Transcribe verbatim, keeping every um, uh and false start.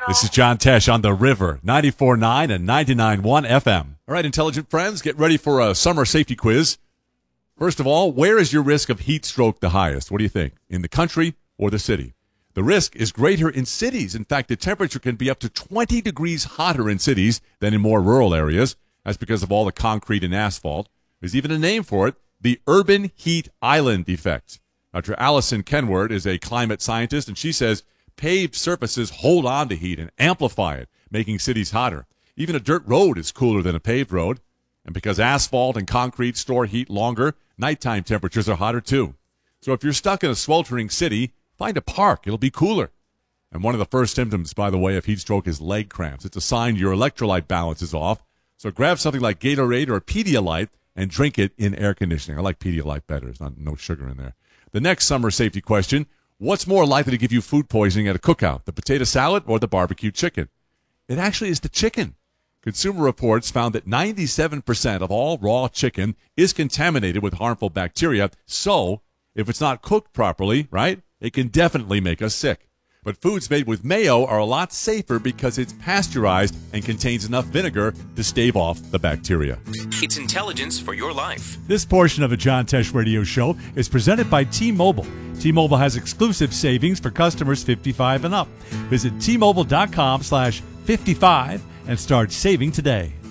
This is John Tesh on The River, ninety-four point nine and ninety-nine point one F M. All right, intelligent friends, get ready for a summer safety quiz. First of all, where is your risk of heat stroke the highest? What do you think? In the country or the city? The risk is greater in cities. In fact, the temperature can be up to twenty degrees hotter in cities than in more rural areas. That's because of all the concrete and asphalt. There's even a name for it, the urban heat island effect. Doctor Allison Kenward is a climate scientist, and she says paved surfaces hold on to heat and amplify it, making cities hotter. Even a dirt road is cooler than a paved road. And because asphalt and concrete store heat longer, nighttime temperatures are hotter too. So if you're stuck in a sweltering city, find a park. It'll be cooler. And one of the first symptoms, by the way, of heat stroke is leg cramps. It's a sign your electrolyte balance is off. So grab something like Gatorade or Pedialyte and drink it in air conditioning. I like Pedialyte better. There's not, no sugar in there. The next summer safety question, what's more likely to give you food poisoning at a cookout, the potato salad or the barbecue chicken? It actually is the chicken. Consumer Reports found that ninety-seven percent of all raw chicken is contaminated with harmful bacteria. So if it's not cooked properly, right, it can definitely make us sick. But foods made with mayo are a lot safer because it's pasteurized and contains enough vinegar to stave off the bacteria. It's intelligence for your life. This portion of the John Tesh Radio Show is presented by T-Mobile. T-Mobile has exclusive savings for customers fifty-five and up. Visit T Mobile dot com slash fifty-five and start saving today.